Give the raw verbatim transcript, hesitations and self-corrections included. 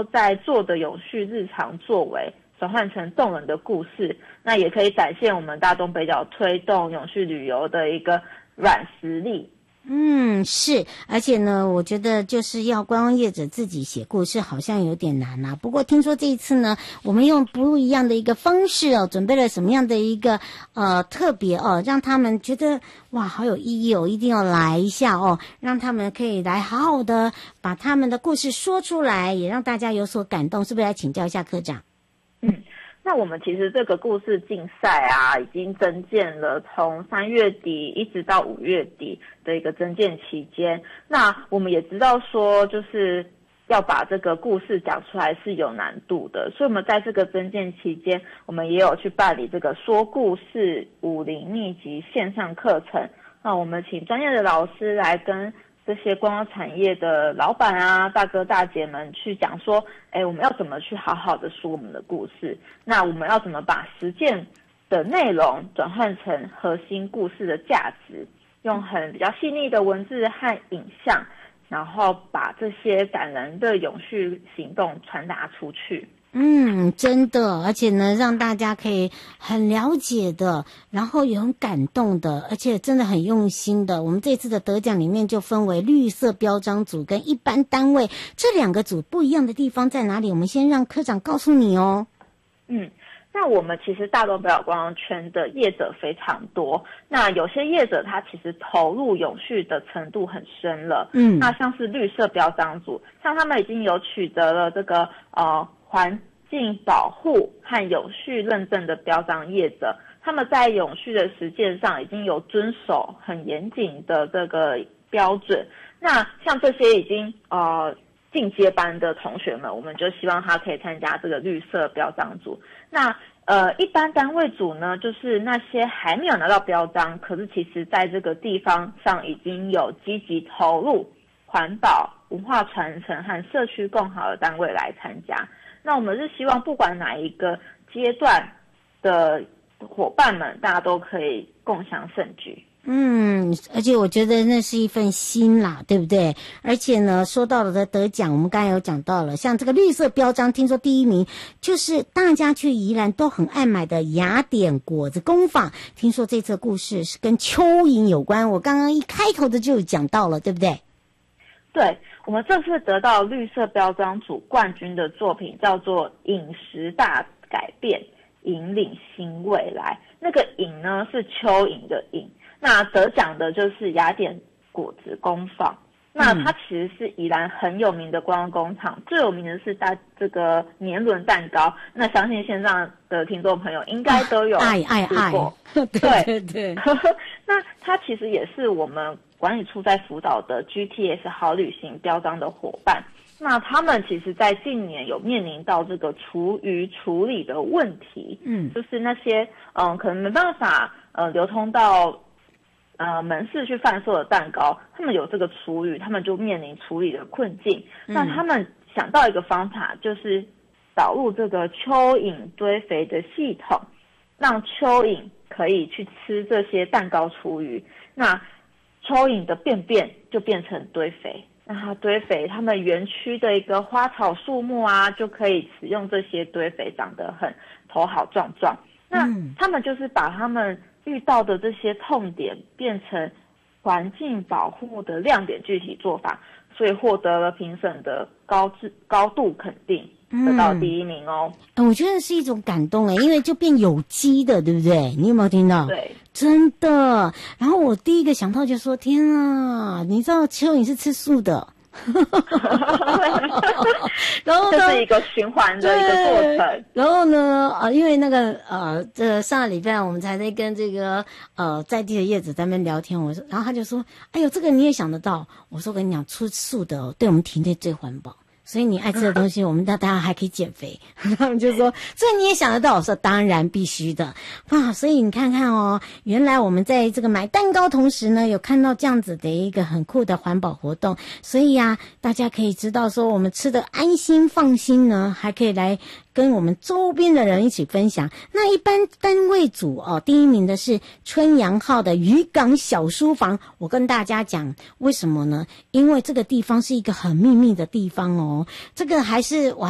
后再做的永续日常作为转换成动人的故事，那也可以展现我们大东北角推动永续旅游的一个软实力。 嗯，是，而且呢，我觉得就是要观光业者自己写故事，好像有点难啊。不过听说这一次呢，我们用不一样的一个方式哦，准备了什么样的一个呃特别哦，让他们觉得哇好有意义哦，一定要来一下哦，让他们可以来好好的把他们的故事说出来，也让大家有所感动。是不是来请教一下科长？ 嗯。那我们其实这个故事竞赛啊，已经增建了从三月底一直到五月底的一个增建期间。那我们也知道说，就是要把这个故事讲出来是有难度的，所以我们在这个增建期间，我们也有去办理这个说故事武林秘籍线上课程。那我们请专业的老师来跟这些观光产业的老板啊、大哥大姐们去讲说，哎，我们要怎么去好好的说我们的故事？那我们要怎么把实践的内容转换成核心故事的价值？用很比较细腻的文字和影像，然后把这些感人的永续行动传达出去。 嗯，真的，而且呢，让大家可以很了解的，然后也很感动的，而且真的很用心的。我们这次的得奖里面就分为绿色标章组跟一般单位，这两个组不一样的地方在哪里？我们先让科长告诉你哦。 嗯，那我们其实大东北角观光圈的业者非常多，那有些业者他其实投入永续的程度很深了。嗯，那像是绿色标章组，像他们已经有取得了这个呃。环境保护和永续认证的标章业者，他们在永续的实践上已经有遵守很严谨的这个标准。那像这些已经呃进阶班的同学们，我们就希望他可以参加这个绿色标章组。那呃一般单位组呢，就是那些还没有拿到标章，可是其实在这个地方上已经有积极投入环保、文化传承和社区共好的单位来参加。那我们是希望不管哪一个阶段的伙伴们，大家都可以共享盛举。 嗯，而且我觉得那是一份心啦，对不对？而且呢，说到了的得奖，我们刚才有讲到了，像这个绿色标章，听说第一名就是大家去宜兰都很爱买的雅典果子工坊。听说这次故事是跟蚯蚓有关，我刚刚一开头的就讲到了，对不对？ 对，我们这次得到绿色标章组冠军的作品叫做《饮食大改变，引领新未来》。那个“饮”呢是蚯蚓的“饮”，那得奖的就是雅典果子工坊。那它其实是宜兰很有名的观光工厂，最有名的是大这个年轮蛋糕。那相信线上的听众朋友应该都有爱爱爱，对对对。 那它其实也是我们管理处在辅导的 G T S 好旅行标章的伙伴。那他们其实在近年有面临到这个厨余处理的问题，嗯，就是那些嗯可能没办法呃流通到呃门市去贩售的蛋糕，他们有这个厨余，他们就面临处理的困境。嗯、那他们想到一个方法，就是导入这个蚯蚓堆肥的系统，让蚯蚓可以去吃这些蛋糕厨余，那蚯蚓的便便就变成堆肥。那它堆肥，他们园区的一个花草树木啊，就可以使用这些堆肥，长得很头好壮壮。那他们就是把他们遇到的这些痛点变成环境保护的亮点具体做法，所以获得了评审的高质高度肯定，得到第一名哦。 嗯，我觉得是一种感动诶，因为就变有机的，对不对？你有没有听到？ 对， 真的。然后我第一个想到就说：天啊，你知道蚯蚓是吃素的。然后这是一个循环的一个过程。 然后呢，呃，因为那个呃，这上个礼拜我们才在跟这个呃在地的业者在那边聊天，我说，然后他就说：哎呦，这个你也想得到？我说，跟你讲，吃素的对我们体内最环保。所以你爱吃的东西，我们大家还可以减肥。他们就说，这你也想得到？我说当然必须的啊！所以你看看哦，原来我们在这个买蛋糕同时呢，有看到这样子的一个很酷的环保活动。所以呀、啊，大家可以知道说，我们吃的安心放心呢，还可以来跟我们周边的人一起分享。那一般单位组哦，第一名的是春阳号的渔港小书房。我跟大家讲，为什么呢？因为这个地方是一个很秘密的地方哦。这个还是我